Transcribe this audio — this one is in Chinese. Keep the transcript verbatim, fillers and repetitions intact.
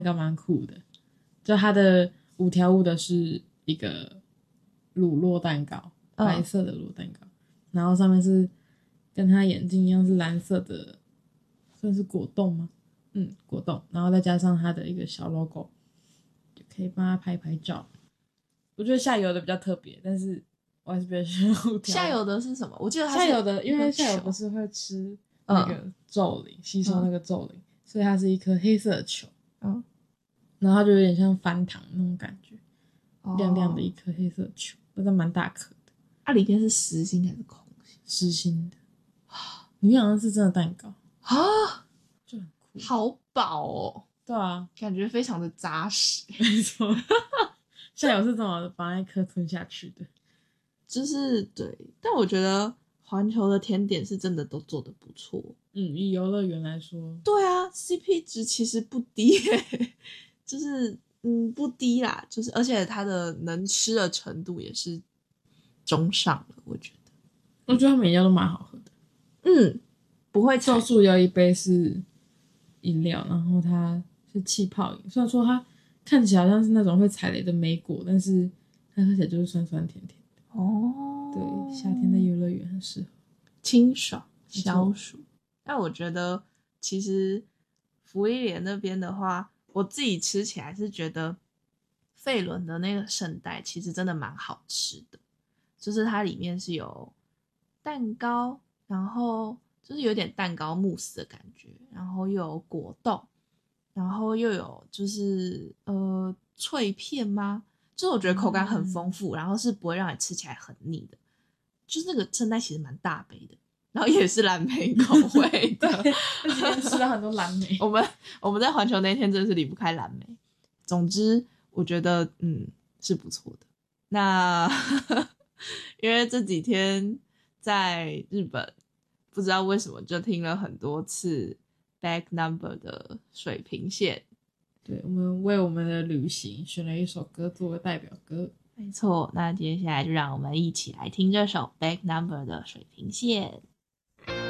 糕蛮酷的，就它的五条悟的是一个乳酪蛋糕，白色的乳酪蛋糕，嗯、然后上面是跟它眼睛一样是蓝色的，算是果冻吗？嗯，果冻，然后再加上它的一个小 logo， 就可以帮它拍拍照。我觉得下游的比较特别，但是我还是比较喜欢五条。 下游的是什么？我记得它是下游的，因为下游不是会吃那个咒灵、嗯，吸收那个咒灵、嗯，所以它是一颗黑色的球，嗯，然后它就有点像翻糖那种感觉，哦、亮亮的一颗黑色的球，但是蛮大颗的。 它、啊、里面是实心还是空心？ 实心的，里面好像是真的蛋糕啊， 就很酷， 好饱哦。 对啊， 感觉非常的扎实。 没错，下游是怎么把那颗吞下去的？ 就是对，但我觉得环球的甜点是真的都做得不错。 嗯，以游乐园来说， 对啊 ，C P 值其实不低耶，就是嗯不低啦，就是而且它的能吃的程度也是中上了，我觉得。 我觉得他们饮料都蛮好喝的。 嗯，不会咒术有一杯是饮料，然后它是气泡饮，虽然说它看起来好像是那种会踩雷的莓果，但是它喝起来就是酸酸甜甜的。哦，对，夏天的游乐园很适合， 清爽消暑。但我觉得其实芙莉莲那边的话，我自己吃起来是觉得费伦的那个圣代其实真的蛮好吃的，就是它里面是有蛋糕，然后就是有点蛋糕慕斯的感觉，然后又有果冻，然后又有就是呃脆片吗？就是我觉得口感很丰富、嗯、然后是不会让你吃起来很腻的，就是那个圣代其实蛮大杯的，然后也是蓝莓口味的。 对，那几天吃了很多蓝莓。 我们我们在环球那天真的是离不开蓝莓。总之，我觉得嗯是不错的。那因为这几天在日本，不知道为什么就听了很多次 Back Number 的水平线。 对，我们为我们的旅行选了一首歌作为代表歌。 没错，那接下来就让我们一起来听这首 Back Number 的水平线。